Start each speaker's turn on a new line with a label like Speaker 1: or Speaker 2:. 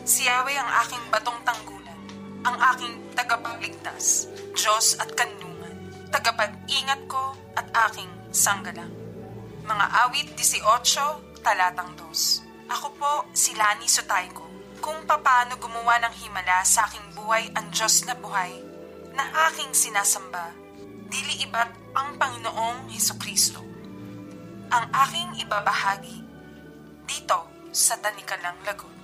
Speaker 1: Si Yahweh ang aking batong tanggulan, ang aking tagapagligtas, Diyos at kanlungan, tagapag-ingat ko at aking sanggalang. Mga awit 18, talatang 2. Ako po si Lani Sutayko. Kung papaano gumawa ng himala sa aking buhay ang Diyos na buhay, na aking sinasamba, dili iba't ang Panginoong Hesukristo. Ang aking ibabahagi dito sa Tanikalang Lagun.